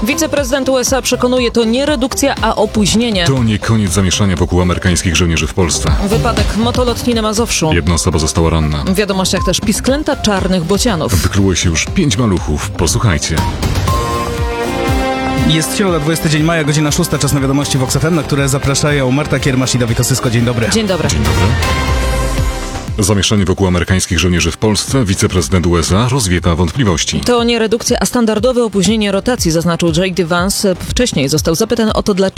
Wiceprezydent USA przekonuje, to nie redukcja, a opóźnienie. To nie koniec zamieszania wokół amerykańskich żołnierzy w Polsce. Wypadek motolotni na Mazowszu. Jedna osoba została ranna. W wiadomościach też pisklęta czarnych bocianów. Wykluło się już 5 maluchów. Posłuchajcie. Jest środa, 20 dzień maja, godzina 6, czas na wiadomości Vox FM, na które zapraszają Marta Kiermasz i Dawid Osysko. Dzień dobry. Dzień dobry. Dzień dobry. Zamieszanie wokół amerykańskich żołnierzy w Polsce. Wiceprezydent USA rozwiewa wątpliwości. To nie redukcja, a standardowe opóźnienie rotacji, zaznaczył J.D. Vance. Wcześniej został zapytany o to, dlaczego